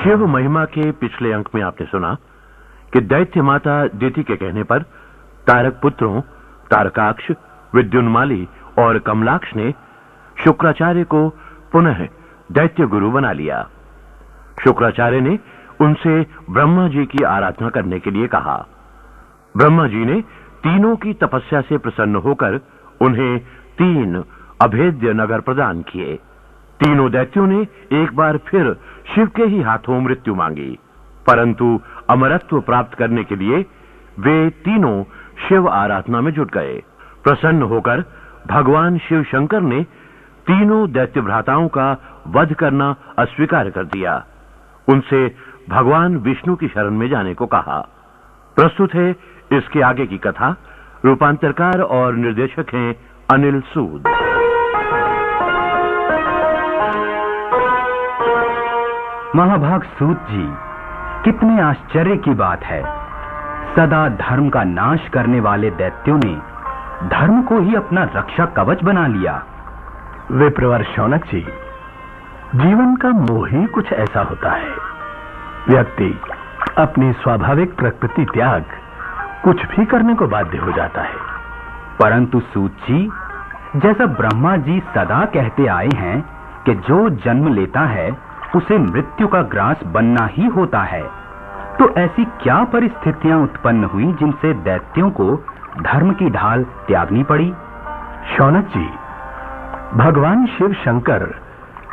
शिव महिमा के पिछले अंक में आपने सुना कि दैत्य माता दिति के कहने पर तारक पुत्रों तारकाक्ष, विद्युन्माली और कमलाक्ष ने शुक्राचार्य को पुनः दैत्य गुरु बना लिया। शुक्राचार्य ने उनसे ब्रह्मा जी की आराधना करने के लिए कहा। ब्रह्मा जी ने तीनों की तपस्या से प्रसन्न होकर उन्हें 3 अभेद्य नगर प्रदान किए। तीनों दैत्यों ने एक बार फिर शिव के ही हाथों मृत्यु मांगी, परंतु अमरत्व प्राप्त करने के लिए वे तीनों शिव आराधना में जुट गए। प्रसन्न होकर भगवान शिव शंकर ने तीनों दैत्य भ्राताओं का वध करना अस्वीकार कर दिया। उनसे भगवान विष्णु की शरण में जाने को कहा। प्रस्तुत है इसके आगे की कथा। रूपांतरकार और निर्देशक हैं अनिल सूद। महाभाग सूत जी, कितने आश्चर्य की बात है। सदा धर्म का नाश करने वाले दैत्यों ने धर्म को ही अपना रक्षा कवच बना लिया। विप्रवर शौनक जी, जीवन का मोह ही कुछ ऐसा होता है। व्यक्ति अपनी स्वाभाविक प्रकृति त्याग कुछ भी करने को बाध्य हो जाता है। परंतु सूत जी, जैसा ब्रह्मा जी सदा कहते आए हैं कि जो जन्म लेता है उसे मृत्यु का ग्रास बनना ही होता है, तो ऐसी क्या परिस्थितियां उत्पन्न हुई जिनसे दैत्यों को धर्म की ढाल त्यागनी पड़ी? शौनक जी, भगवान शिव शंकर